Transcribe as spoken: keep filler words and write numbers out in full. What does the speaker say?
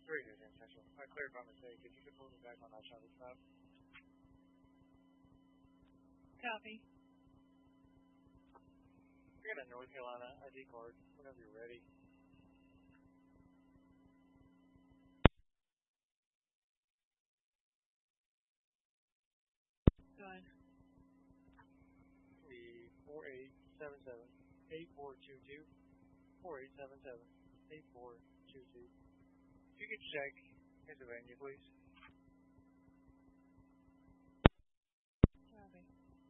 Three Newton Central. I cleared by mistake. If you could pull me back on that Charlie stop. Copy. You're in a North Carolina I D card whenever you're ready. Go ahead. The four eight seven seven eight four two two four eight seven seven eight four two two. If you could check Pennsylvania, please.